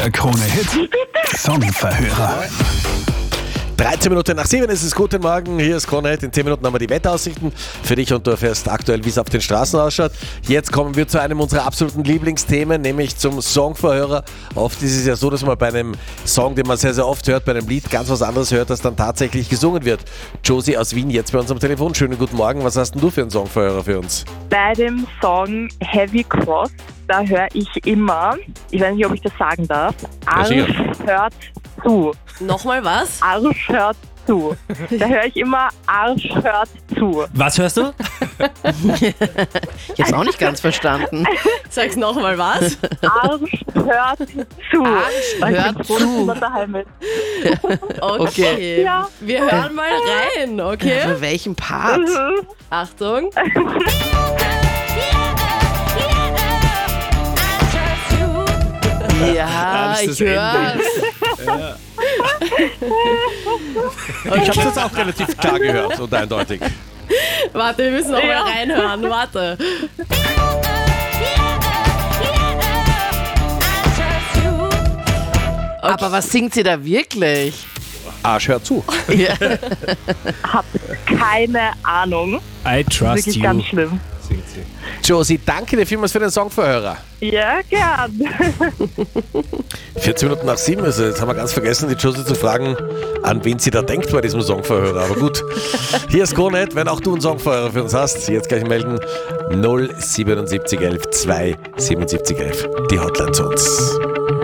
Der Krone-Hit Songverhörer. 13 Minuten nach 7 ist es. Guten Morgen, hier ist Krone-Hit. In 10 Minuten haben wir die Wetteraussichten für dich und du erfährst aktuell, wie es auf den Straßen ausschaut. Jetzt kommen wir zu einem unserer absoluten Lieblingsthemen, nämlich zum Songverhörer. Oft ist es ja so, dass man bei einem Song, den man sehr, sehr oft hört, bei einem Lied ganz was anderes hört, das dann tatsächlich gesungen wird. Josie aus Wien jetzt bei uns am Telefon. Schönen guten Morgen. Was hast denn du für einen Songverhörer für uns? Bei dem Song Heavy Cross, da höre ich immer, ich weiß nicht, ob ich das sagen darf, Arsch hört zu. Nochmal was? Arsch hört zu. Da höre ich immer Arsch hört zu. Was hörst du? Ich hab's auch nicht ganz verstanden. Sag's nochmal was? Arsch hört zu. Arsch hört zu. Daheim ist. Okay. Ja. Wir hören mal rein, okay? Für welchen Part? Achtung. Ja, das ich ist das höre. Ich habe das auch relativ klar gehört und eindeutig. Warte, wir müssen noch mal reinhören. Warte. Aber was singt sie da wirklich? Arsch, hör zu. Ja. Hab keine Ahnung. I trust Wirklich you. ganz schlimm. Singt sie. Josie, danke dir vielmals für den Songverhörer. Ja, gern. 14 Minuten nach 7 ist es. Jetzt haben wir ganz vergessen, die Josie zu fragen, an wen sie da denkt bei diesem Songverhörer. Aber gut, hier ist Krone-Hit. Wenn auch du einen Songverhörer für uns hast, jetzt gleich melden. 07711 2 7711. Die Hotline zu uns.